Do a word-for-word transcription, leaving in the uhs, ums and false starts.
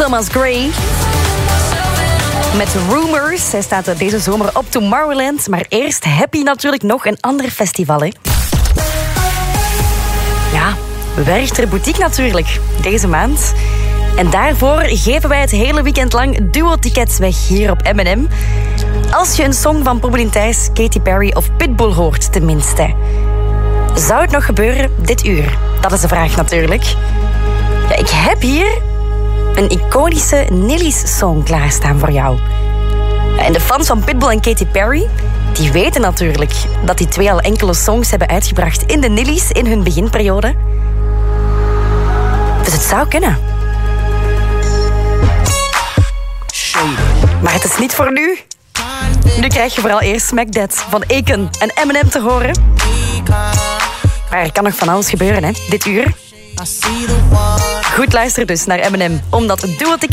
Thomas Gray. Met Rumors. Hij staat deze zomer op Tomorrowland. Maar eerst Happy natuurlijk nog een ander festival, hè. Ja, Werchter Boutique natuurlijk. Deze maand. En daarvoor geven wij het hele weekend lang duo-tickets weg hier op M en M. Als je een song van Promelien Thijs, Katy Perry of Pitbull hoort, tenminste. Zou het nog gebeuren dit uur? Dat is de vraag natuurlijk. Ja, ik heb hier een iconische Nilly's-song klaarstaan voor jou. En de fans van Pitbull en Katy Perry, die weten natuurlijk dat die twee al enkele songs hebben uitgebracht in de Nilly's in hun beginperiode. Dus het zou kunnen. Maar het is niet voor nu. Nu krijg je vooral eerst Smack That van Akon en Eminem te horen. Maar er kan nog van alles gebeuren, hè, dit uur. Goed luisteren dus naar Eminem, omdat het duo